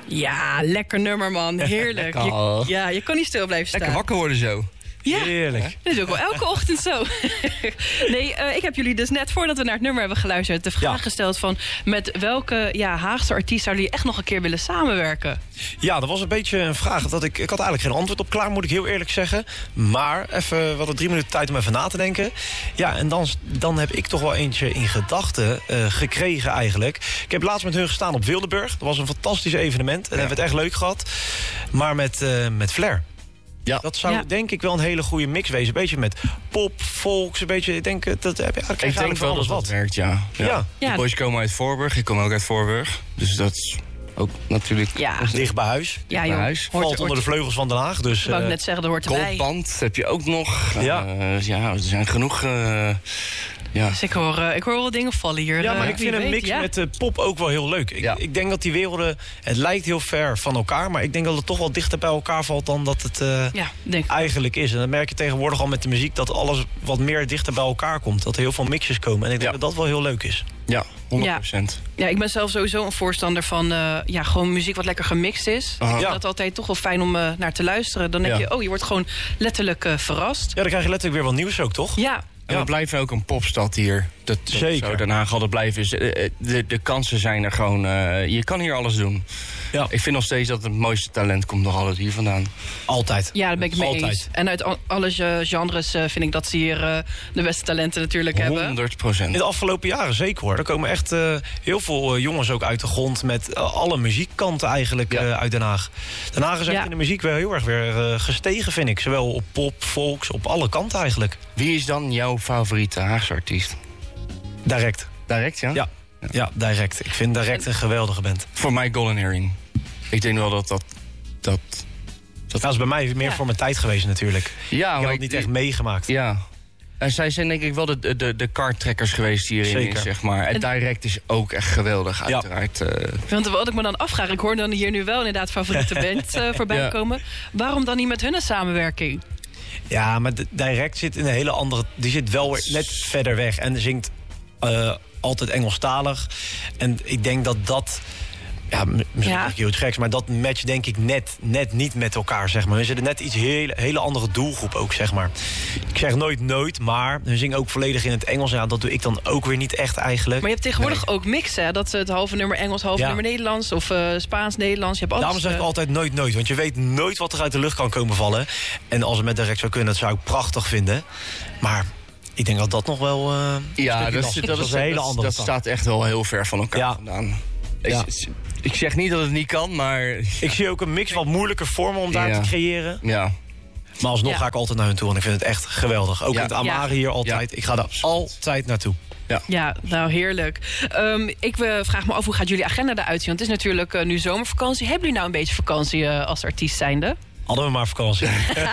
Ja, lekker nummer, man. Heerlijk. Je kan niet stil blijven staan. Lekker wakker worden zo. Ja, heerlijk. Dat is ook wel elke ochtend zo. Nee, ik heb jullie dus net voordat we naar het nummer hebben geluisterd... de vraag gesteld van met welke Haagse artiest zouden jullie echt nog een keer willen samenwerken? Ja, dat was een beetje een vraag. Dat ik had eigenlijk geen antwoord op klaar, moet ik heel eerlijk zeggen. Maar we hadden 3 minuten tijd om even na te denken. Ja, en dan heb ik toch wel eentje in gedachten gekregen eigenlijk. Ik heb laatst met hun gestaan op Wildeburg. Dat was een fantastisch evenement. En hebben we het echt leuk gehad. Maar met Flair. Ja. Dat zou denk ik wel een hele goede mix wezen. Een beetje met pop, volks, een beetje... Ik denk dat heb je ik denk wel dat dat werkt, ja. De boys komen uit Voorburg, ik kom ook uit Voorburg. Dus dat is ook natuurlijk... Ja. Dicht bij huis. Ja, joh. Huis. Valt onder de vleugels van Den Haag. Dus, ik wou net zeggen, dat hoort erbij. Goldband heb je ook nog. Er zijn genoeg... Ja. Dus ik hoor wel dingen vallen hier. Ja, maar ik vind een mix met pop ook wel heel leuk. Ik denk dat die werelden... Het lijkt heel ver van elkaar... maar ik denk dat het toch wel dichter bij elkaar valt... dan dat het eigenlijk is. En dan merk je tegenwoordig al met de muziek... dat alles wat meer dichter bij elkaar komt. Dat er heel veel mixjes komen. En ik denk dat dat wel heel leuk is. Ja, 100%. Ja, ik ben zelf sowieso een voorstander van... gewoon muziek wat lekker gemixt is. Ik vind dat altijd toch wel fijn om naar te luisteren. Dan denk je, je wordt gewoon letterlijk verrast. Ja, dan krijg je letterlijk weer wat nieuws ook, toch? Ja. En we blijven ook een popstad hier. Dat Zeker. Zo Den Haag altijd blijven. De kansen zijn er gewoon... je kan hier alles doen. Ja. Ik vind nog steeds dat het mooiste talent komt nog altijd hier vandaan. Altijd. Ja, daar ben ik mee eens. En uit alle genres vind ik dat ze hier de beste talenten natuurlijk hebben. 100%. In de afgelopen jaren zeker hoor. Er komen echt heel veel jongens ook uit de grond... met alle muziekkanten eigenlijk uit Den Haag. Den Haag is echt in de muziek wel heel erg weer gestegen, vind ik. Zowel op pop, volks, op alle kanten eigenlijk. Wie is dan jouw favoriete Haagse artiest? Direct. Direct, ja? Ja, Direct. Ik vind Direct een geweldige band. Voor mij Golden Herring. Ik denk wel dat is bij mij meer voor mijn tijd geweest natuurlijk. Ja, ik heb het niet echt meegemaakt. Ja. En zij zijn denk ik wel de karttrekkers geweest hierin is, zeg maar. En Direct is ook echt geweldig, uiteraard. Want wat ik me dan afvraag, ik hoor dan hier nu wel inderdaad favoriete band voorbij komen. Waarom dan niet met hun een samenwerking? Ja, maar Direct zit in een hele andere... Die zit wel weer net verder weg en zingt altijd Engelstalig. En ik denk dat... Ja, misschien heel het geks, maar dat matcht denk ik net niet met elkaar, zeg maar. We zitten net iets hele andere doelgroep ook, zeg maar. Ik zeg nooit, maar hun zingen ook volledig in het Engels. Ja, dat doe ik dan ook weer niet echt eigenlijk. Maar je hebt tegenwoordig ook mix, hè? Dat ze het halve nummer Engels, halve nummer Nederlands of Spaans-Nederlands. Je hebt alles. Daarom zeg ik altijd nooit, want je weet nooit wat er uit de lucht kan komen vallen. En als het met Direct zou kunnen, dat zou ik prachtig vinden. Maar... Ik denk dat dat nog wel... dat is een hele andere. Dat staat echt wel heel ver van elkaar vandaan. Ik zeg niet dat het niet kan, maar... Ik zie ook een mix wat moeilijker vormen om daar te creëren. Ja. Maar alsnog ga ik altijd naar hun toe, want ik vind het echt geweldig. Ook in het Amare hier altijd. Ja. Ik ga daar altijd naartoe. Ja, nou heerlijk. Ik vraag me af, hoe gaat jullie agenda eruit zien? Want het is natuurlijk nu zomervakantie. Hebben jullie nou een beetje vakantie als artiest zijnde? Hadden we maar vakantie.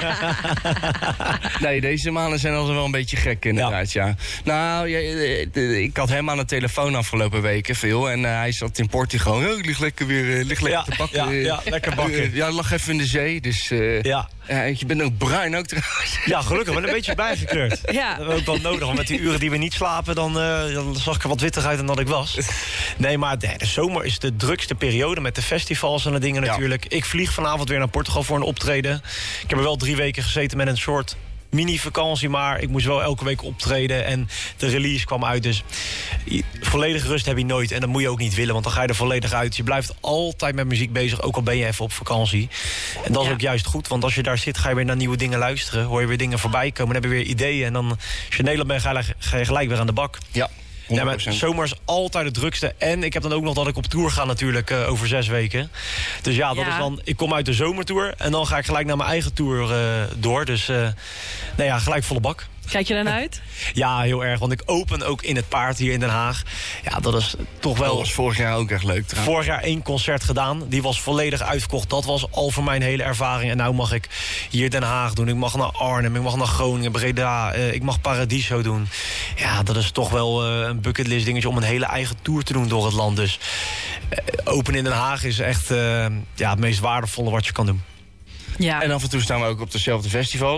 Nee, deze maanden zijn altijd wel een beetje gek inderdaad, ja. Nou, ik had hem aan de telefoon afgelopen weken veel. En hij zat in Portugal. Ik lig lekker te bakken. Ja, lekker bakken. Ja, lag even in de zee, dus... je bent ook bruin ook trouwens. Ja, gelukkig, maar een beetje bijgekleurd. Ja. Dat hebben we ook wel nodig, want met die uren die we niet slapen... dan zag ik er wat witter uit dan dat ik was. Nee, maar de zomer is de drukste periode met de festivals en de dingen natuurlijk. Ik vlieg vanavond weer naar Portugal voor een optreden. Ik heb er wel 3 weken gezeten met een soort mini-vakantie, maar ik moest wel elke week optreden en de release kwam uit. Dus volledige rust heb je nooit en dat moet je ook niet willen, want dan ga je er volledig uit. Je blijft altijd met muziek bezig, ook al ben je even op vakantie. En dat is ook juist goed, want als je daar zit, ga je weer naar nieuwe dingen luisteren. Hoor je weer dingen voorbij komen, dan heb je weer ideeën. En dan, als je in Nederland bent, ga je gelijk weer aan de bak. Ja. Ja, maar zomer is altijd het drukste. En ik heb dan ook nog dat ik op tour ga natuurlijk over 6 weken. Dus dat is dan... Ik kom uit de zomertour en dan ga ik gelijk naar mijn eigen tour door. Dus gelijk volle bak. Kijk je daarna uit? Ja, heel erg. Want ik open ook in het Paard hier in Den Haag. Ja, dat is toch wel... Dat was vorig jaar ook echt leuk. Trouwens. Vorig jaar 1 concert gedaan. Die was volledig uitverkocht. Dat was al voor mij een hele ervaring. En nu mag ik hier Den Haag doen. Ik mag naar Arnhem. Ik mag naar Groningen, Breda. Ik mag Paradiso doen. Ja, dat is toch wel een bucketlist dingetje om een hele eigen tour te doen door het land. Dus open in Den Haag is echt het meest waardevolle wat je kan doen. Ja. En af en toe staan we ook op dezelfde festivals.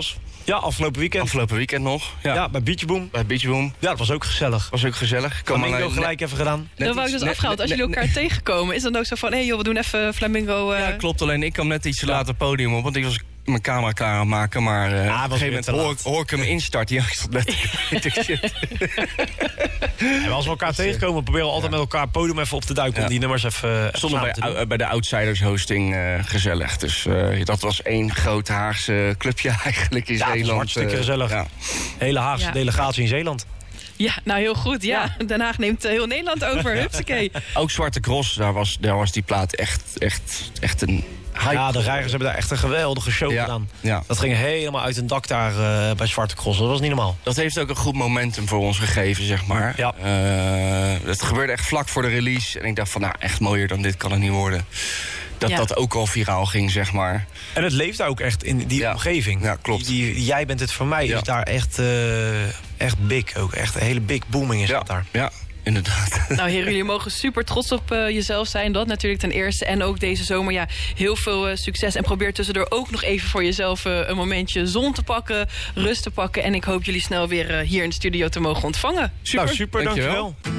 Ja, afgelopen weekend nog. Ja, bij Beach Boom. Ja, dat was ook gezellig. Flamingo gelijk even gedaan. Dan wou ik dus afgehaald. Als jullie elkaar tegenkomen, is dan ook zo van... we doen even Flamingo... Ja, klopt. Alleen ik kwam net iets later het podium op, want ik was mijn camera klaar aan het maken. Maar op een gegeven moment hoor ik hem instarten. Ja, ik stond letterlijk shit. En als we elkaar tegenkomen, proberen we altijd met elkaar het podium even op te duiken... om die nummers even stonden bij de Outsiders hosting gezellig. Dus dat was één groot Haagse clubje eigenlijk in Zeeland. Ja, hartstikke gezellig. Hele Haagse delegatie in Zeeland. Ja, nou heel goed. Ja. Den Haag neemt heel Nederland over. Hupsakee. Ook Zwarte Cross, daar was die plaat echt een... Ja, de Reigers hebben daar echt een geweldige show gedaan. Ja. Dat ging helemaal uit een dak daar bij Zwarte Cross. Dat was niet normaal. Dat heeft ook een goed momentum voor ons gegeven, zeg maar. Ja. Het gebeurde echt vlak voor de release. En ik dacht van, echt mooier dan dit kan het niet worden. Dat ook al viraal ging, zeg maar. En het leeft ook echt in die omgeving. Ja, klopt. Jij bent het voor mij is daar echt big ook. Echt een hele big booming is dat daar. Ja. Inderdaad. Nou heren, jullie mogen super trots op jezelf zijn. Dat natuurlijk ten eerste. En ook deze zomer heel veel succes. En probeer tussendoor ook nog even voor jezelf een momentje zon te pakken. Rust te pakken. En ik hoop jullie snel weer hier in de studio te mogen ontvangen. Super, dankjewel.